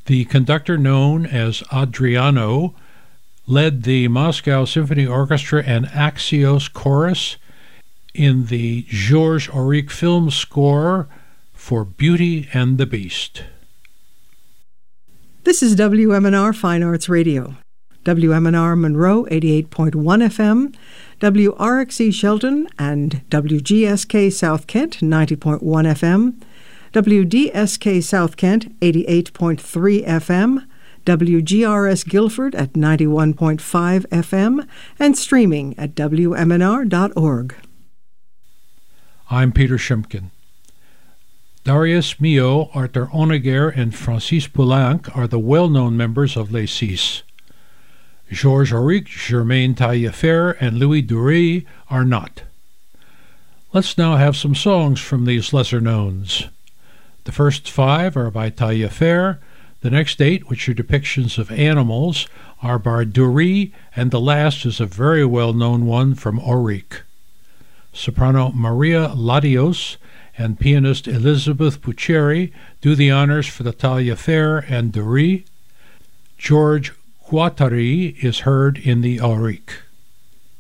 The conductor, known as Adriano, led the Moscow Symphony Orchestra and Axios Chorus in the Georges Auric film score for Beauty and the Beast. This is WMNR Fine Arts Radio. WMNR Monroe 88.1 FM, WRXE Shelton and WGSK South Kent 90.1 FM, WDSK South Kent 88.3 FM, WGRS Guilford at 91.5 FM, and streaming at WMNR.org. I'm Peter Shimkin. Darius Milhaud, Arthur Honegger, and Francis Poulenc are the well-known members of Les Six. Georges Auric, Germaine Taillefer, and Louis Dury are not. Let's now have some songs from these lesser-knowns. The first 5 are by Taillefer, the next 8, which are depictions of animals, are by Dury, and the last is a very well-known one from Auric. Soprano Maria Ladios and pianist Elizabeth Pucceri do the honors for the Taillefer and Dury. George Guattari is heard in the Auric.